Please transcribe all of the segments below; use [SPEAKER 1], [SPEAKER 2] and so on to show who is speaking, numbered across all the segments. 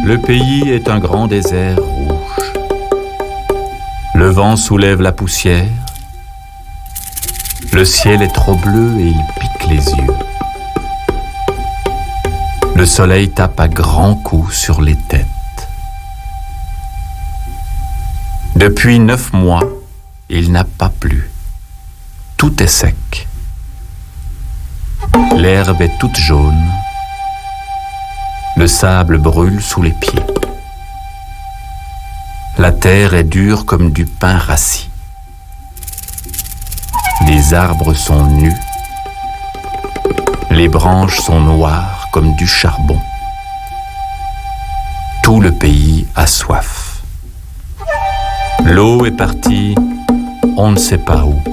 [SPEAKER 1] Le pays est un grand désert rouge. Le vent soulève la poussière. Le ciel est trop bleu et il pique les yeux. Le soleil tape à grands coups sur les têtes. Depuis 9 mois, il n'a pas plu. Tout est sec. L'herbe est toute jaune. Le sable brûle sous les pieds. La terre est dure comme du pain rassis. Les arbres sont nus. Les branches sont noires comme du charbon. Tout le pays a soif. L'eau est partie, on ne sait pas où.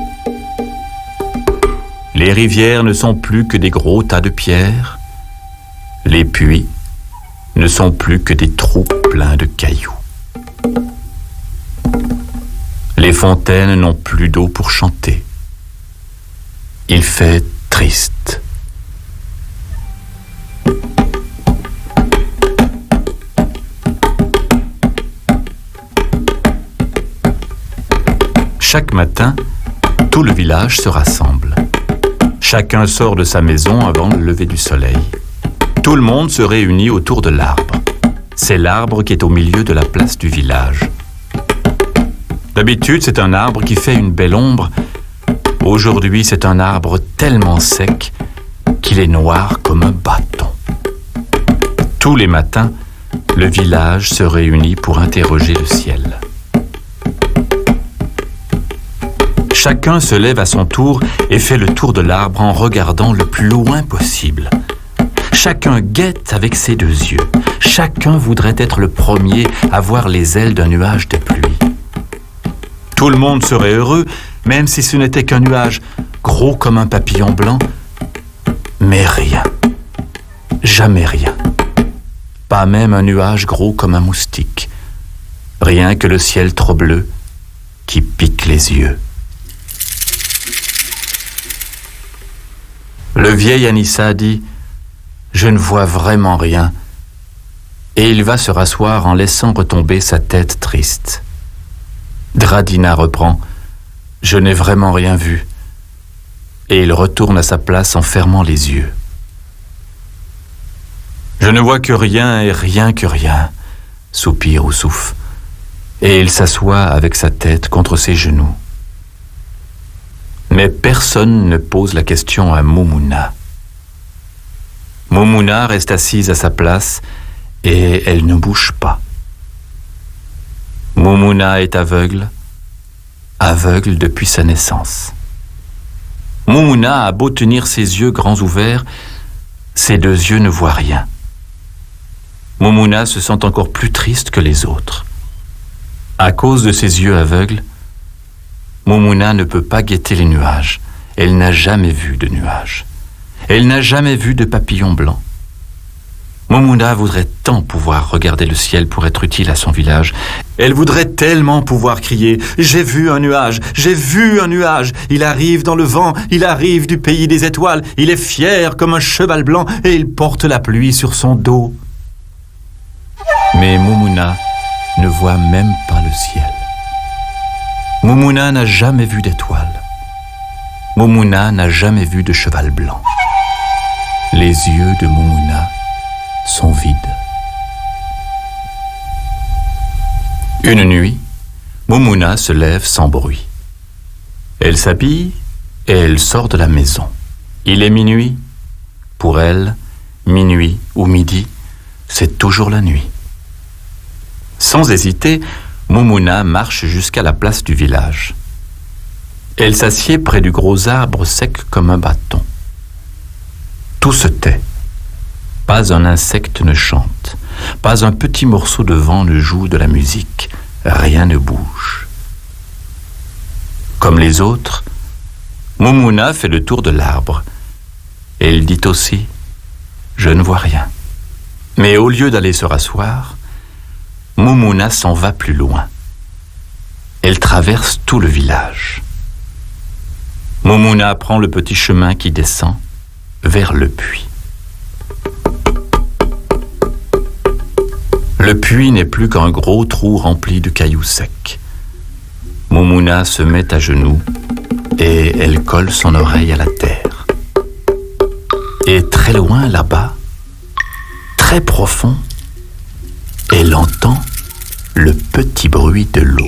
[SPEAKER 1] Les rivières ne sont plus que des gros tas de pierres. Les puits ne sont plus que des trous pleins de cailloux. Les fontaines n'ont plus d'eau pour chanter. Il fait triste. Chaque matin, tout le village se rassemble. Chacun sort de sa maison avant le lever du soleil. Tout le monde se réunit autour de l'arbre. C'est l'arbre qui est au milieu de la place du village. D'habitude, c'est un arbre qui fait une belle ombre. Aujourd'hui, c'est un arbre tellement sec qu'il est noir comme un bâton. Tous les matins, le village se réunit pour interroger le ciel. Chacun se lève à son tour et fait le tour de l'arbre en regardant le plus loin possible. Chacun guette avec ses 2 yeux. Chacun voudrait être le premier à voir les ailes d'un nuage de pluie. Tout le monde serait heureux, même si ce n'était qu'un nuage gros comme un papillon blanc. Mais rien. Jamais rien. Pas même un nuage gros comme un moustique. Rien que le ciel trop bleu qui pique les yeux. Le vieil Anissa dit « Je ne vois vraiment rien » et il va se rasseoir en laissant retomber sa tête triste. Dradina reprend « Je n'ai vraiment rien vu » et il retourne à sa place en fermant les yeux. « Je ne vois que rien et rien que rien » soupire Oussouf et il s'assoit avec sa tête contre ses genoux. Mais personne ne pose la question à Moumouna. Moumouna reste assise à sa place et elle ne bouge pas. Moumouna est aveugle, aveugle depuis sa naissance. Moumouna a beau tenir ses yeux grands ouverts, ses 2 yeux ne voient rien. Moumouna se sent encore plus triste que les autres. À cause de ses yeux aveugles, Moumouna ne peut pas guetter les nuages. Elle n'a jamais vu de nuages. Elle n'a jamais vu de papillon blanc. Moumouna voudrait tant pouvoir regarder le ciel pour être utile à son village. Elle voudrait tellement pouvoir crier « J'ai vu un nuage, j'ai vu un nuage. Il arrive dans le vent, il arrive du pays des étoiles. Il est fier comme un cheval blanc et il porte la pluie sur son dos. » Mais Moumouna ne voit même pas le ciel. Moumouna n'a jamais vu d'étoiles. Moumouna n'a jamais vu de cheval blanc. Les yeux de Moumouna sont vides. Une nuit, Moumouna se lève sans bruit. Elle s'habille et elle sort de la maison. Il est minuit. Pour elle, minuit ou midi, c'est toujours la nuit. Sans hésiter, Moumouna marche jusqu'à la place du village. Elle s'assied près du gros arbre sec comme un bâton. Tout se tait. Pas un insecte ne chante. Pas un petit morceau de vent ne joue de la musique. Rien ne bouge. Comme les autres, Moumouna fait le tour de l'arbre. Elle dit aussi « Je ne vois rien ». Mais au lieu d'aller se rasseoir, Moumouna s'en va plus loin. Elle traverse tout le village. Moumouna prend le petit chemin qui descend vers le puits. Le puits n'est plus qu'un gros trou rempli de cailloux secs. Moumouna se met à genoux et elle colle son oreille à la terre. Et très loin là-bas, très profond, elle entend le petit bruit de l'eau.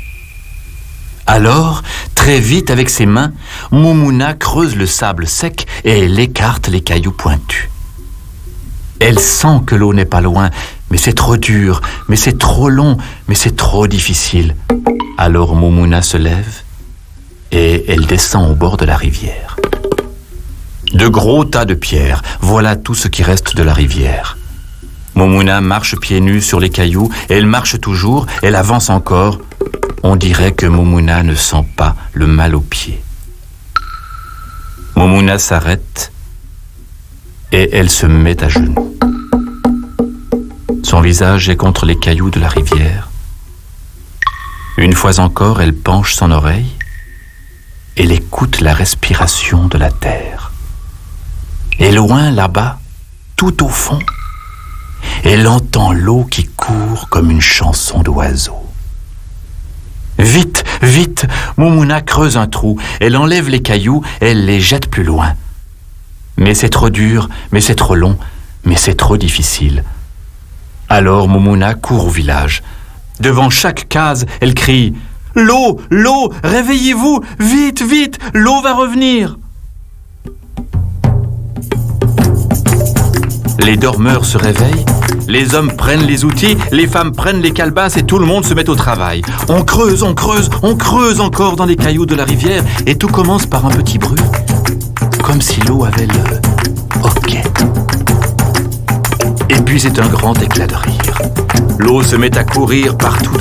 [SPEAKER 1] Alors, très vite avec ses mains, Moumouna creuse le sable sec et elle écarte les cailloux pointus. Elle sent que l'eau n'est pas loin, mais c'est trop dur, mais c'est trop long, mais c'est trop difficile. Alors Moumouna se lève et elle descend au bord de la rivière. De gros tas de pierres, voilà tout ce qui reste de la rivière. Moumouna marche pieds nus sur les cailloux, et elle marche toujours, elle avance encore. On dirait que Moumouna ne sent pas le mal aux pieds. Moumouna s'arrête et elle se met à genoux. Son visage est contre les cailloux de la rivière. Une fois encore, elle penche son oreille. Elle écoute la respiration de la terre. Et loin là-bas, tout au fond, elle entend l'eau qui court comme une chanson d'oiseau. Vite, vite, Moumouna creuse un trou. Elle enlève les cailloux et elle les jette plus loin. Mais c'est trop dur, mais c'est trop long, mais c'est trop difficile. Alors Moumouna court au village. Devant chaque case, elle crie « L'eau, l'eau, réveillez-vous, vite, vite, l'eau va revenir !» Les dormeurs se réveillent, les hommes prennent les outils, les femmes prennent les calebasses et tout le monde se met au travail. On creuse, on creuse, on creuse encore dans les cailloux de la rivière et tout commence par un petit bruit, comme si l'eau avait le hoquet. Et puis c'est un grand éclat de rire. L'eau se met à courir partout